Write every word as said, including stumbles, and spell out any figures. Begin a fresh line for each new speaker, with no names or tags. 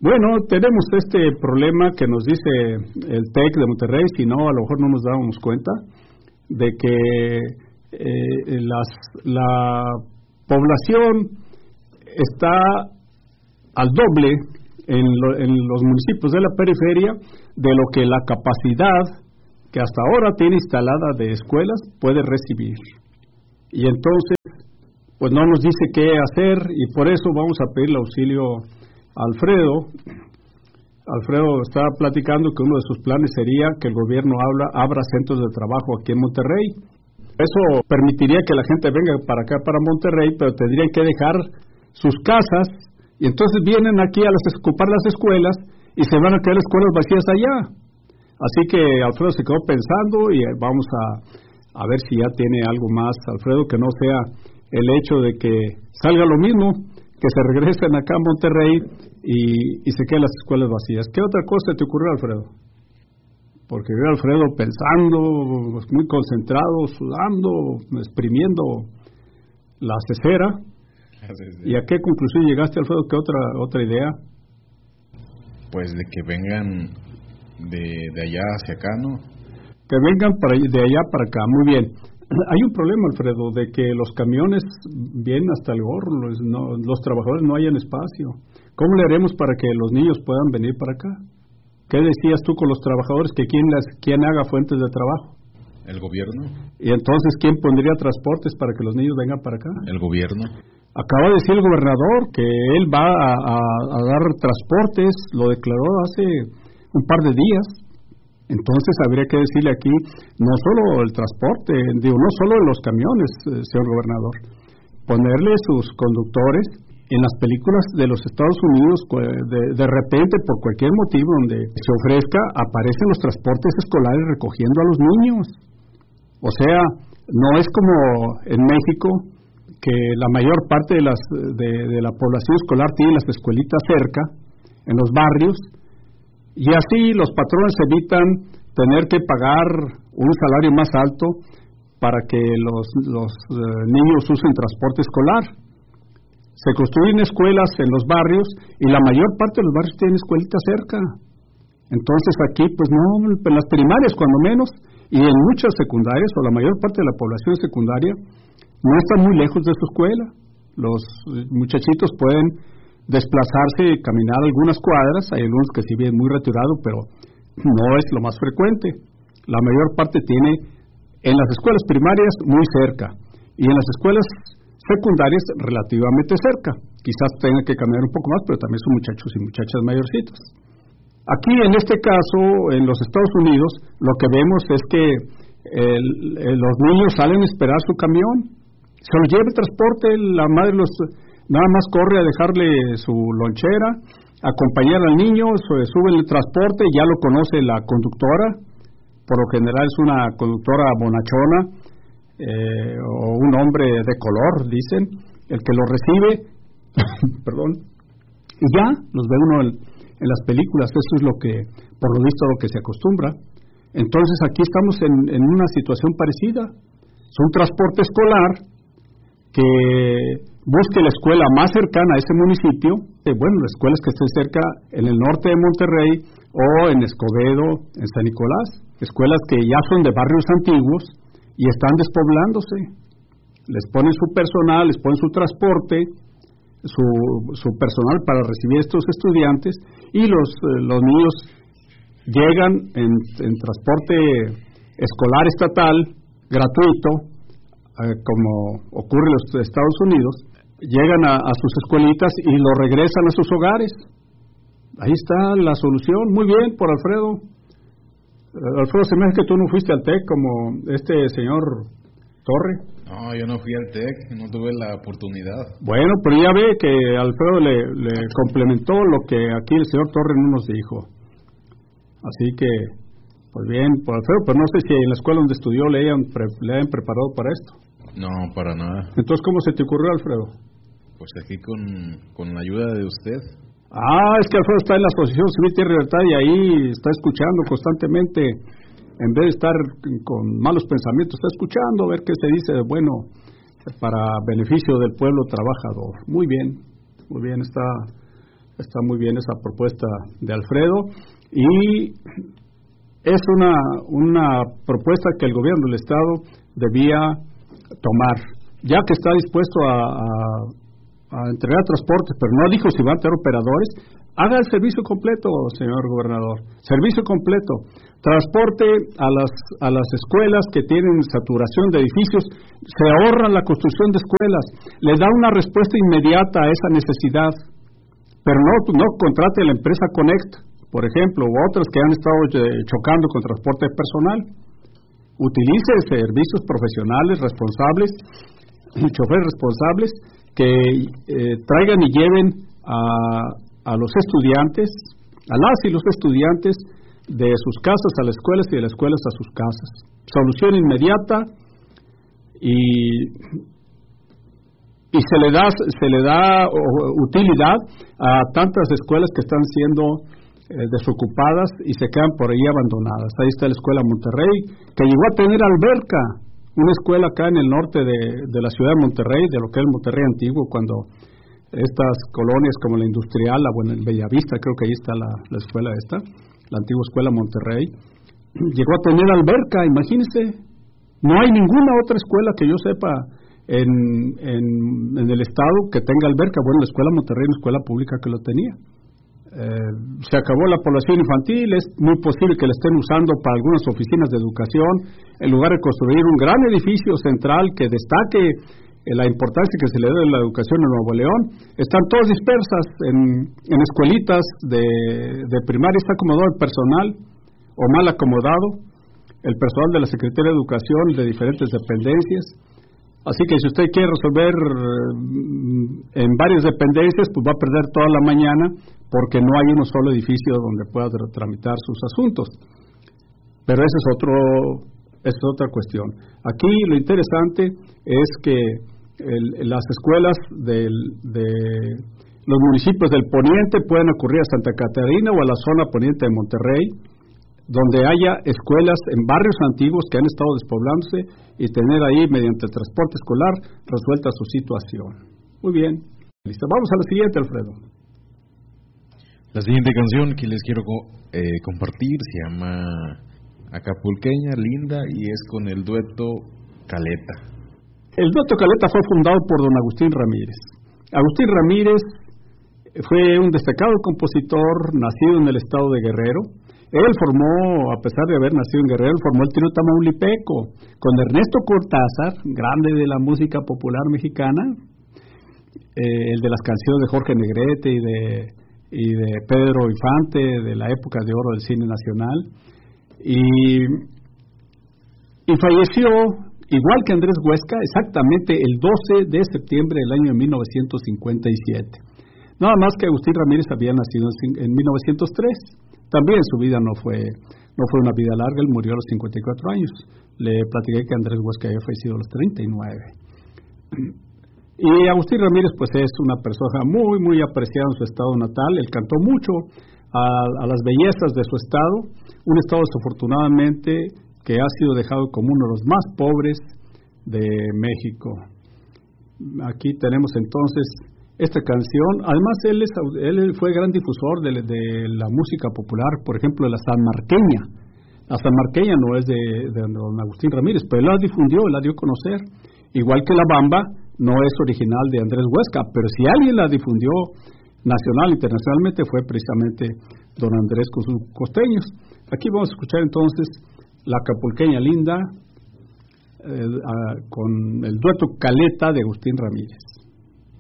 Bueno, tenemos este problema que nos dice el TEC de Monterrey, si no, a lo mejor no nos dábamos cuenta, de que eh, las, la población está al doble en, lo, en los municipios de la periferia de lo que la capacidad que hasta ahora tiene instalada de escuelas puede recibir. Y entonces, pues no nos dice qué hacer, y por eso vamos a pedirle auxilio a Alfredo. Alfredo estaba platicando que uno de sus planes sería que el gobierno habla, abra centros de trabajo aquí en Monterrey. Eso permitiría que la gente venga para acá, para Monterrey, pero tendrían que dejar sus casas, y entonces vienen aquí a las, ocupar las escuelas, y se van a quedar escuelas vacías allá. Así que Alfredo se quedó pensando, y vamos a, a ver si ya tiene algo más, Alfredo, que no sea el hecho de que salga lo mismo, que se regresen acá a Monterrey y, y se queden las escuelas vacías. ¿Qué otra cosa te ocurrió, Alfredo? Porque veo a Alfredo pensando, muy concentrado, sudando, exprimiendo la cesera. ¿Y a qué conclusión llegaste, Alfredo? ¿Qué otra otra idea?
Pues de que vengan de, de allá hacia acá, ¿no?
Que vengan para, de allá para acá, muy bien. Hay un problema, Alfredo, de que los camiones vienen hasta el gorro, los, no, los trabajadores no hayan espacio. ¿Cómo le haremos para que los niños puedan venir para acá? ¿Qué decías tú con los trabajadores? ¿Que quién, las, quién haga fuentes de trabajo?
El gobierno.
¿Y entonces quién pondría transportes para que los niños vengan para acá?
El gobierno.
Acaba de decir el gobernador que él va a, a, a dar transportes, lo declaró hace un par de días. Entonces habría que decirle aquí, no solo el transporte, digo, no solo los camiones, eh, señor gobernador, ponerle sus conductores. En las películas de los Estados Unidos, de, de repente, por cualquier motivo donde se ofrezca, aparecen los transportes escolares recogiendo a los niños. O sea, no es como en México, que la mayor parte de, las, de, de la población escolar tiene las escuelitas cerca, en los barrios, y así los patrones evitan tener que pagar un salario más alto para que los, los eh, niños usen transporte escolar. Se construyen escuelas en los barrios y la mayor parte de los barrios tienen escuelitas cerca. Entonces aquí, pues no, en las primarias cuando menos, y en muchas secundarias, o la mayor parte de la población secundaria, no está muy lejos de su escuela. Los muchachitos pueden desplazarse y caminar algunas cuadras, hay algunos que sí viven muy retirados, pero no es lo más frecuente. La mayor parte tiene en las escuelas primarias muy cerca, y en las escuelas secundarias relativamente cerca. Quizás tenga que caminar un poco más, pero también son muchachos y muchachas mayorcitos. Aquí, en este caso, en los Estados Unidos, lo que vemos es que el, el, los niños salen a esperar su camión, se los lleva el transporte, la madre los nada más corre a dejarle su lonchera, acompañar al niño, sube el transporte, ya lo conoce la conductora, por lo general es una conductora bonachona, eh, o un hombre de color, dicen, el que lo recibe, perdón, y ya los ve uno en, en las películas. Eso es lo que, por lo visto, lo que se acostumbra. Entonces aquí estamos en, en una situación parecida. Es un transporte escolar que busque la escuela más cercana a ese municipio, eh, bueno, las escuelas que estén cerca en el norte de Monterrey o en Escobedo, en San Nicolás, escuelas que ya son de barrios antiguos y están despoblándose. Les ponen su personal, les ponen su transporte, su, su personal para recibir a estos estudiantes, y los, eh, los niños llegan en, en transporte escolar estatal, gratuito, eh, como ocurre en los Estados Unidos, llegan a, a sus escuelitas y lo regresan a sus hogares. Ahí está la solución. Muy bien por Alfredo. Uh, Alfredo, se me hace que tú no fuiste al TEC como este señor Torre.
No, yo no fui al TEC, no tuve la oportunidad.
Bueno, pero ya ve que Alfredo le, le complementó lo que aquí el señor Torre no nos dijo. Así que, pues bien, por Alfredo, pero no sé si en la escuela donde estudió le hayan, pre, le hayan preparado para esto.
No, para nada.
Entonces, ¿cómo se te ocurrió, Alfredo?
Pues aquí con, con la ayuda de usted.
Ah, es que Alfredo está en la Asociación Civil Tierra y Libertad y ahí está escuchando constantemente, en vez de estar con malos pensamientos, está escuchando a ver qué se dice de bueno para beneficio del pueblo trabajador. Muy bien, muy bien, está Está muy bien esa propuesta de Alfredo y es una, una propuesta que el gobierno del Estado debía tomar, ya que está dispuesto a, a, a entregar transportes, pero no dijo si va a tener operadores. Haga el servicio completo, señor gobernador, servicio completo, transporte a las, a las escuelas que tienen saturación de edificios, se ahorra la construcción de escuelas, le da una respuesta inmediata a esa necesidad, pero no, no contrate a la empresa Connect, por ejemplo, u otras que han estado eh, chocando con transporte personal. Utilice servicios profesionales responsables, choferes responsables que eh, traigan y lleven a, a los estudiantes, a las y los estudiantes de sus casas a las escuelas y de las escuelas a sus casas. Solución inmediata y y se le da se le da utilidad a tantas escuelas que están siendo eh, desocupadas y se quedan por ahí abandonadas. Ahí está la escuela Monterrey, que llegó a tener alberca, una escuela acá en el norte de, de la ciudad de Monterrey, de lo que es el Monterrey antiguo, cuando estas colonias como la Industrial, la bueno, en Bellavista, creo que ahí está la, la escuela esta, la antigua escuela Monterrey, llegó a tener alberca, imagínense. No hay ninguna otra escuela que yo sepa En, en, en el estado que tenga alberca. Bueno, la escuela Monterrey es una escuela pública que lo tenía. Eh, se acabó la población infantil, es muy posible que la estén usando para algunas oficinas de educación, en lugar de construir un gran edificio central que destaque eh, la importancia que se le da a la educación en Nuevo León. Están todas dispersas en, en escuelitas de, de primaria. Está acomodado el personal o mal acomodado el personal de la Secretaría de Educación de diferentes dependencias. Así que si usted quiere resolver en varias dependencias, pues va a perder toda la mañana porque no hay uno solo edificio donde pueda tramitar sus asuntos. Pero esa es otro, esa es otra cuestión. Aquí lo interesante es que el, las escuelas del, de los municipios del poniente pueden ocurrir a Santa Catarina o a la zona poniente de Monterrey, donde haya escuelas en barrios antiguos que han estado despoblándose y tener ahí, mediante el transporte escolar, resuelta su situación. Muy bien. Listo. Vamos a la siguiente, Alfredo.
La siguiente canción que les quiero eh, compartir se llama Acapulqueña Linda y es con el dueto Caleta.
El dueto Caleta fue fundado por don Agustín Ramírez. Agustín Ramírez fue un destacado compositor nacido en el estado de Guerrero. Él formó, a pesar de haber nacido en Guerrero, formó el trío Tamaulipeco con Ernesto Cortázar, grande de la música popular mexicana, eh, el de las canciones de Jorge Negrete y de, y de Pedro Infante, de la época de oro del cine nacional, y, y falleció, igual que Andrés Huesca, exactamente el doce de septiembre del año mil novecientos cincuenta y siete. Nada más que Agustín Ramírez había nacido en mil novecientos tres. También su vida no fue no fue una vida larga, él murió a los cincuenta y cuatro años. Le platiqué que Andrés Huesca había fallecido a los treinta y nueve. Y Agustín Ramírez pues es una persona muy, muy apreciada en su estado natal. Él cantó mucho a, a las bellezas de su estado, un estado desafortunadamente que ha sido dejado como uno de los más pobres de México. Aquí tenemos entonces esta canción. Además él, es, él fue gran difusor de, de la música popular, por ejemplo de la sanmarqueña. La sanmarqueña no es de, de don Agustín Ramírez, pero él la difundió, la dio a conocer, igual que la bamba no es original de Andrés Huesca, pero si alguien la difundió nacional, internacionalmente, fue precisamente don Andrés con sus costeños. Aquí vamos a escuchar entonces la Acapulqueña Linda eh, a, con el dueto Caleta de Agustín Ramírez.